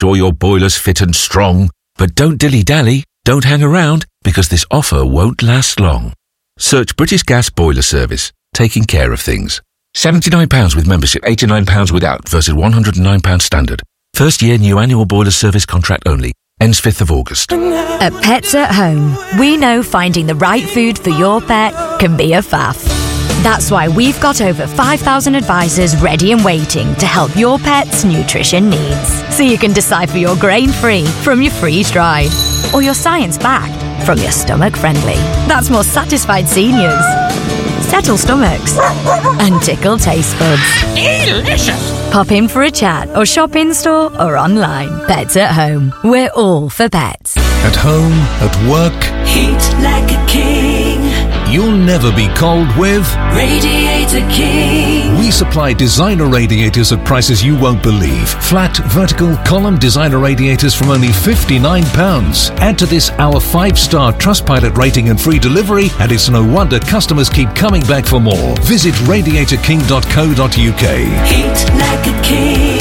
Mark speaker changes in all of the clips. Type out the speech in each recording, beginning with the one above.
Speaker 1: sure your boiler's fit and strong. But don't dilly-dally, don't hang around, because this offer won't last long. Search British Gas Boiler Service, taking care of things. £79 with membership, £89 without, versus £109 standard. First year new annual boiler service contract only. Ends 5th of August.
Speaker 2: At Pets at Home, we know finding the right food for your pet can be a faff. That's why we've got over 5,000 advisors ready and waiting to help your pet's nutrition needs. So you can decipher your grain-free from your freeze-dried, or your science-backed from your stomach-friendly. That's more satisfied seniors, settle stomachs, and tickle taste buds.
Speaker 3: Delicious!
Speaker 2: Pop in for a chat or shop in-store or online. Pets at Home. We're all for pets.
Speaker 4: At home, at work,
Speaker 3: Heat like a king.
Speaker 4: you'll never be cold with
Speaker 3: Radiator King.
Speaker 4: We supply designer radiators at prices you won't believe. Flat, vertical, column designer radiators from only £59. Add to this our 5-star Trustpilot rating and free delivery, and it's no wonder customers keep coming back for more. Visit radiatorking.co.uk.
Speaker 3: Heat like a king.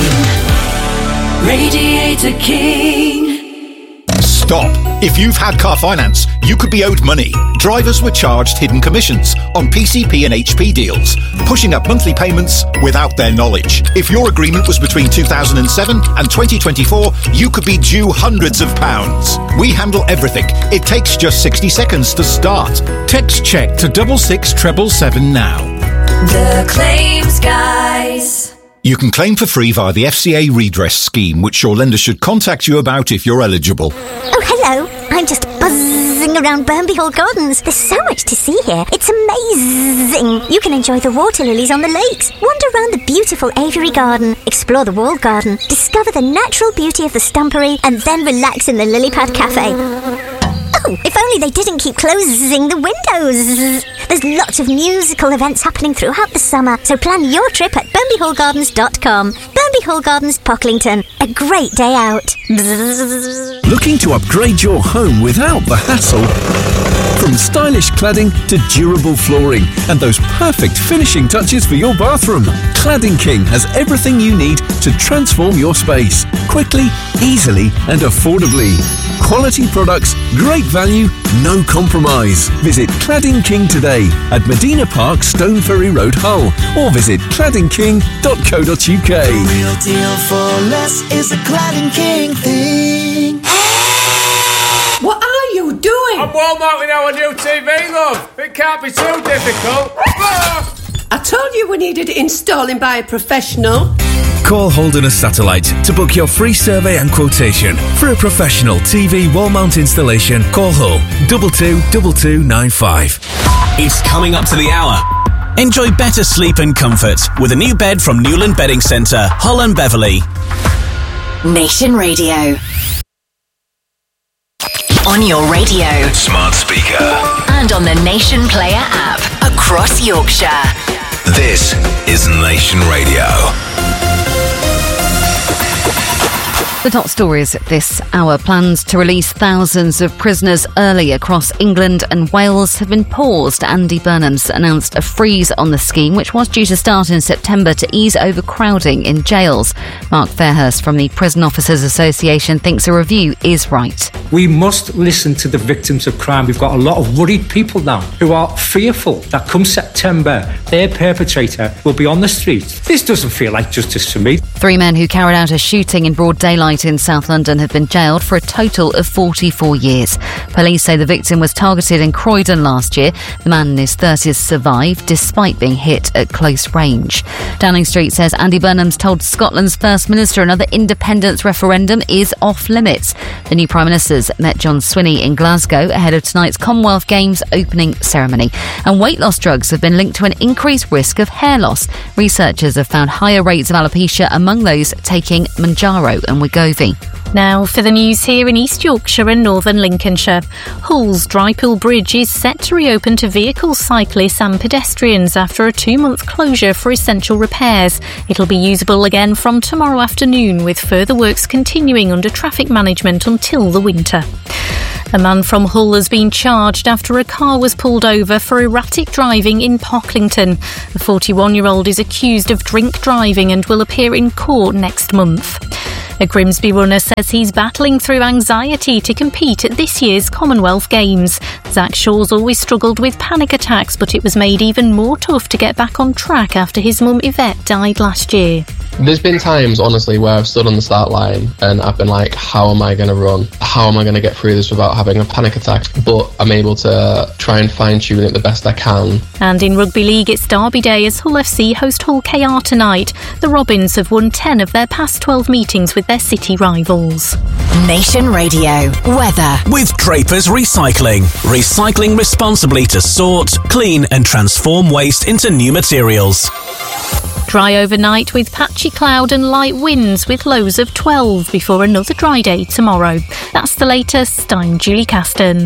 Speaker 3: Radiator King.
Speaker 5: Stop. If you've had car finance, you could be owed money. Drivers were charged hidden commissions on PCP and HP deals, pushing up monthly payments without their knowledge. If your agreement was between 2007 and 2024, you could be due hundreds of pounds. We handle everything. It takes just 60 seconds to start. Text check to 66777 now.
Speaker 3: The Claims Guys.
Speaker 5: You can claim for free via the FCA redress scheme, which your lender should contact you about if you're eligible.
Speaker 6: Oh, hello. I'm just buzzing around Burnby Hall Gardens. There's so much to see here. It's amazing. You can enjoy the water lilies on the lakes, wander around the beautiful aviary garden, explore the walled garden, discover the natural beauty of the stumpery, and then relax in the lily pad cafe. Oh, if only they didn't keep closing the windows. There's lots of musical events happening throughout the summer, so plan your trip at BurnbyHallGardens.com. Burnby Hall Gardens, Pocklington. A great day out.
Speaker 7: Looking to upgrade your home without the hassle? From stylish cladding to durable flooring and those perfect finishing touches for your bathroom, Cladding King has everything you need to transform your space quickly, easily and affordably. Quality products, great value, no compromise. Visit Cladding King today at Medina Park, Stone Ferry Road, Hull, or visit claddingking.co.uk.
Speaker 3: Real deal for less is a Cladding King thing. What are you doing?
Speaker 8: I'm wall-mounting our new TV, love. It can't be too difficult.
Speaker 9: I told you we needed installing by a professional.
Speaker 7: Call Holderness Satellite to book your free survey and quotation. For a professional TV wall mount installation, call Hull 222295.
Speaker 10: It's coming up to the hour. Enjoy better sleep and comfort with a new bed from Newland Bedding Centre, Hull and Beverley.
Speaker 2: Nation Radio. On your radio,
Speaker 4: smart speaker,
Speaker 2: and on the Nation Player app across Yorkshire.
Speaker 4: this is Nation Radio.
Speaker 11: The top stories this hour. Plans to release thousands of prisoners early across England and Wales have been paused. Andy Burnham's announced a freeze on the scheme, which was due to start in September to ease overcrowding in jails. Mark Fairhurst from the Prison Officers Association thinks a review is right.
Speaker 12: We must listen to the victims of crime. We've got a lot of worried people now who are fearful that come September, their perpetrator will be on the streets. This doesn't feel like justice for me.
Speaker 11: 3 men who carried out a shooting in broad daylight in South London have been jailed for a total of 44 years. Police say the victim was targeted in Croydon last year. The man in his 30s survived despite being hit at close range. Downing Street says Andy Burnham's told Scotland's First Minister another independence referendum is off limits. The new Prime Minister's met John Swinney in Glasgow ahead of tonight's Commonwealth Games opening ceremony. And weight loss drugs have been linked to an increased risk of hair loss. Researchers have found higher rates of alopecia among those taking Mounjaro and Wegovy.
Speaker 13: Now for the news here in East Yorkshire and Northern Lincolnshire. Hull's Drypool Bridge is set to reopen to vehicles, cyclists and pedestrians after a 2-month closure for essential repairs. It'll be usable again from tomorrow afternoon, with further works continuing under traffic management until the winter. A man from Hull has been charged after a car was pulled over for erratic driving in Pocklington. The 41-year-old is accused of drink driving and will appear in court next month. A Grimsby runner says he's battling through anxiety to compete at this year's Commonwealth Games. Zach Shaw's always struggled with panic attacks, but it was made even more tough to get back on track after his mum Yvette died last year.
Speaker 14: There's been times, honestly, where I've stood on the start line and I've been like, how am I going to run? How am I going to get through this without having a panic attack? But I'm able to try and fine-tune it the best I can.
Speaker 13: And in Rugby League, it's Derby Day as Hull FC host Hull KR tonight. The Robins have won 10 of their past 12 meetings with their city rivals.
Speaker 15: Nation Radio weather.
Speaker 10: With Draper's Recycling. Recycling responsibly to sort, clean and transform waste into new materials.
Speaker 13: Dry overnight with patchy cloud and light winds with lows of 12 before another dry day tomorrow. That's the latest. I'm Julie Caston.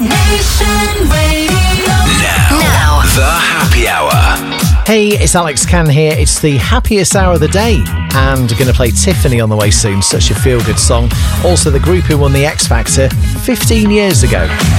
Speaker 15: Now,
Speaker 16: the Happy Hour.
Speaker 17: Hey, it's Alex Can here. It's the happiest hour of the day. And we're going to play Tiffany on the way soon. Such a feel-good song. Also, the group who won the X Factor 15 years ago.